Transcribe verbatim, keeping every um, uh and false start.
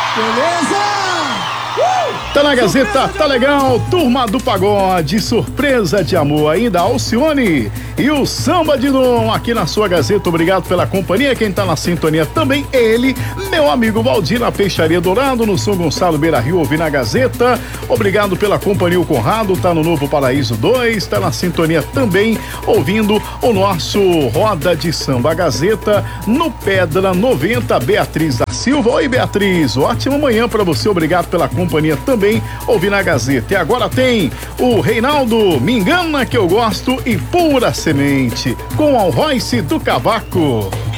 Beleza? Tá na Gazeta, tá legal, turma do pagode, surpresa de amor, ainda Alcione e o Samba de Dom aqui na sua Gazeta. Obrigado pela companhia, quem tá na sintonia também, ele, meu amigo Valdir na Peixaria Dourado, no São Gonçalo Beira Rio, ouvindo a Gazeta. Obrigado pela companhia, o Conrado tá no Novo Paraíso dois, tá na sintonia também, ouvindo o nosso Roda de Samba Gazeta no Pedra noventa, Beatriz da Silva. Oi, Beatriz, ótima manhã pra você, obrigado pela companhia também, ouvindo a Gazeta. E agora tem o Reinaldo, Me Engana Que Eu Gosto e Pura Semente, com Alroyce do Cavaco.